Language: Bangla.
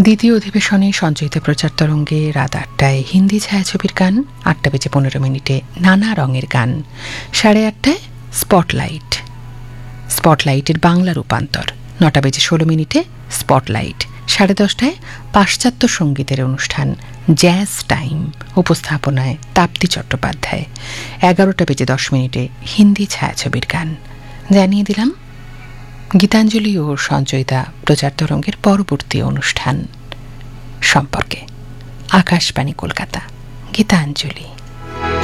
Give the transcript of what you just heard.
দ্বিতীয় অধিবেশনে সঞ্চয়িত প্রচার তরঙ্গে রাত ৮টায় হিন্দি ছায়াছবির গান, ৮টা বেজে ১৫ মিনিটে নানা রঙের গান, ৮:৩০ স্পটলাইট, স্পটলাইটের বাংলা রূপান্তর, ৯টা বেজে ১৬ মিনিটে স্পটলাইট, ১০:৩০ পাশ্চাত্য সঙ্গীতের অনুষ্ঠান জ্যাজ টাইম, উপস্থাপনায় তাপ্তি চট্টোপাধ্যায়, ১১টা বেজে ১০ মিনিটে হিন্দি ছায়াছবির গান। জানিয়ে দিলাম গীতাঞ্জলি ও সঞ্চয়িতা প্রচার তরঙ্গের পরবর্তী অনুষ্ঠান সম্পর্কে। আকাশবাণী কলকাতা, গীতাঞ্জলি।